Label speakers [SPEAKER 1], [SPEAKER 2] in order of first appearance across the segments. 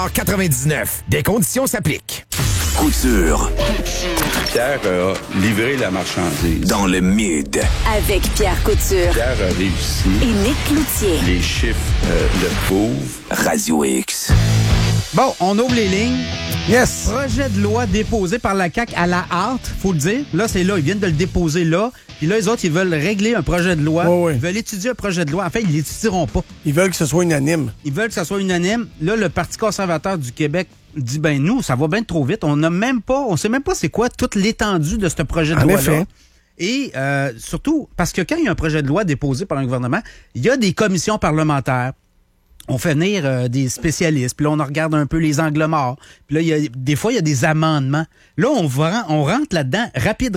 [SPEAKER 1] En 99, des conditions s'appliquent.
[SPEAKER 2] Couture.
[SPEAKER 3] Pierre a livré la marchandise.
[SPEAKER 2] Dans le mid.
[SPEAKER 4] Avec Pierre Couture.
[SPEAKER 3] Pierre a réussi.
[SPEAKER 4] Et Nick Cloutier.
[SPEAKER 3] Les chiffres le prouvent.
[SPEAKER 2] Radio X.
[SPEAKER 5] Bon, on ouvre les lignes.
[SPEAKER 6] Yes.
[SPEAKER 5] Projet de loi déposé par la CAQ à la hâte, faut le dire. Là, c'est là, ils viennent de le déposer là. Puis là, les autres, ils veulent régler un projet de loi.
[SPEAKER 6] Oui.
[SPEAKER 5] Ils veulent étudier un projet de loi. En fait, ils l'étudieront pas.
[SPEAKER 6] Ils veulent que ce soit unanime.
[SPEAKER 5] Ils veulent que ça soit unanime. Là, le Parti conservateur du Québec dit, ben nous, ça va bien trop vite. On sait même pas c'est quoi toute l'étendue de ce projet de loi-là.
[SPEAKER 6] Effet.
[SPEAKER 5] Et surtout, parce que quand il y a un projet de loi déposé par un gouvernement, il y a des commissions parlementaires. On fait venir des spécialistes, puis là, on regarde un peu les angles morts. Puis là, des fois, il y a des amendements. Là, on rentre là-dedans rapide.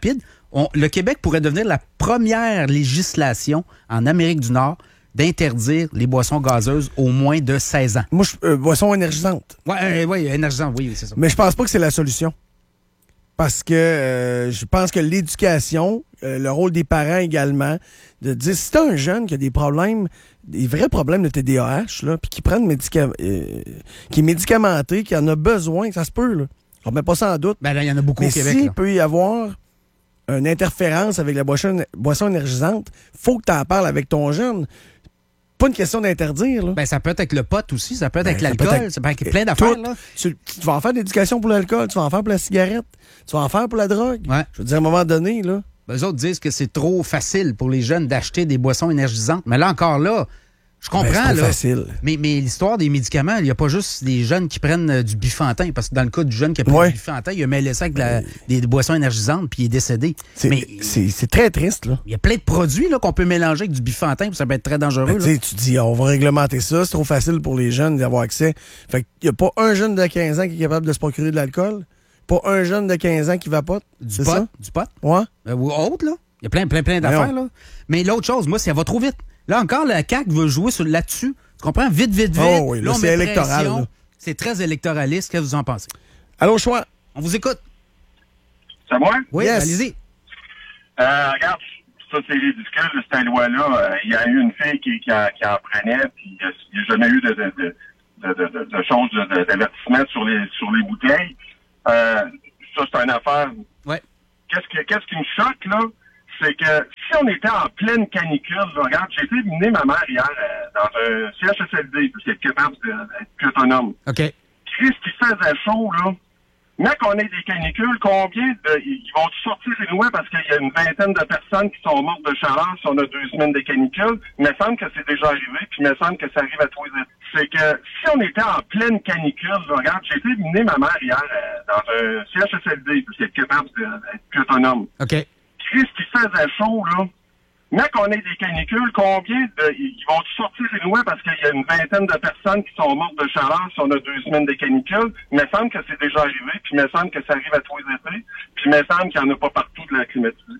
[SPEAKER 5] Le Québec pourrait devenir la première législation en Amérique du Nord d'interdire les boissons gazeuses au moins de 16 ans.
[SPEAKER 6] Moi, boisson énergisante.
[SPEAKER 5] Oui, énergisante, oui, c'est ça.
[SPEAKER 6] Mais je pense pas que c'est la solution. Parce que je pense que l'éducation, le rôle des parents également, de dire si t'as un jeune qui a des problèmes, des vrais problèmes de TDAH, là, puis qui prennent qui est médicamenté, qui en a besoin, ça se peut, là. On met pas ça en doute.
[SPEAKER 5] Ben là, il y en a beaucoup
[SPEAKER 6] mais
[SPEAKER 5] au Québec.
[SPEAKER 6] s'il
[SPEAKER 5] là.
[SPEAKER 6] peut y avoir une interférence avec la boisson énergisante, faut que tu en parles avec ton jeune. Pas une question d'interdire, là.
[SPEAKER 5] Ben, ça peut être avec le pot aussi, ça peut être avec
[SPEAKER 6] ça peut
[SPEAKER 5] l'alcool,
[SPEAKER 6] être
[SPEAKER 5] ça peut être avec plein d'affaires,
[SPEAKER 6] tout.
[SPEAKER 5] là.
[SPEAKER 6] Tu vas en faire de l'éducation pour l'alcool, tu vas en faire pour la cigarette, tu vas en faire pour la drogue.
[SPEAKER 5] Ouais.
[SPEAKER 6] Je veux dire, à un moment donné, là.
[SPEAKER 5] Ben, eux autres disent que c'est trop facile pour les jeunes d'acheter des boissons énergisantes. Mais là, encore là, je comprends,
[SPEAKER 6] c'est trop
[SPEAKER 5] là.
[SPEAKER 6] facile.
[SPEAKER 5] Mais l'histoire des médicaments, il n'y a pas juste des jeunes qui prennent du Bifantin. Parce que dans le cas du jeune qui a pris du Bifantin, il a mêlé ça avec des boissons énergisantes puis il est décédé.
[SPEAKER 6] C'est très triste, là.
[SPEAKER 5] Il y a plein de produits là, qu'on peut mélanger avec du Bifantin puis ça peut être très dangereux.
[SPEAKER 6] Tu dis, on va réglementer ça, c'est trop facile pour les jeunes d'avoir accès. Fait qu'il n'y a pas un jeune de 15 ans qui est capable de se procurer de l'alcool. Pas un jeune de 15 ans qui vapote.
[SPEAKER 5] Du pot? Du pot?
[SPEAKER 6] Ouais.
[SPEAKER 5] Ou autre, là. Il y a plein d'affaires, là. Mais l'autre chose, moi, ça va trop vite. Là encore, la CAQ veut jouer là-dessus. Tu comprends? Vite.
[SPEAKER 6] Oh oui, là,
[SPEAKER 5] on
[SPEAKER 6] c'est
[SPEAKER 5] met
[SPEAKER 6] électoral.
[SPEAKER 5] pression.
[SPEAKER 6] Là.
[SPEAKER 5] C'est très électoraliste. Qu'est-ce que vous en pensez?
[SPEAKER 6] Allô, Choix.
[SPEAKER 5] On vous écoute.
[SPEAKER 7] C'est moi?
[SPEAKER 5] Oui,
[SPEAKER 6] Yes.
[SPEAKER 5] allez-y.
[SPEAKER 7] Regarde, ça c'est ridicule, cette loi-là. Il y a eu une fille qui en prenait, puis il n'y a jamais eu de choses d'avertissement sur les bouteilles. Ça, c'est une affaire.
[SPEAKER 5] Ouais.
[SPEAKER 7] Qu'est-ce qui me choque, là? C'est que si on était en pleine canicule, là, regarde, j'ai été mener ma mère hier dans un CHSLD, parce qu'elle est capable d'être plus autonome.
[SPEAKER 5] OK.
[SPEAKER 7] Christ, qui faisait chaud, là. Mais qu'on ait des canicules, ils vont sortir les lois parce qu'il y a une vingtaine de personnes qui sont mortes de chaleur si on a 2 semaines de canicule. Il me semble que c'est déjà arrivé, puis il me semble que ça arrive à tous les états. C'est que si on était en pleine canicule, là, regarde, j'ai été mener ma mère hier dans un CHSLD, parce qu'elle est capable d'être plus autonome.
[SPEAKER 5] OK.
[SPEAKER 7] Christ, qui faisait chaud, là. Mais qu'on ait des canicules, ils vont sortir les lois parce qu'il y a une vingtaine de personnes qui sont mortes de chaleur si on a 2 semaines de canicule. Il me semble que c'est déjà arrivé, puis il me semble que ça arrive à tous les étés, puis il me semble qu'il n'y en a pas partout de la climatisée.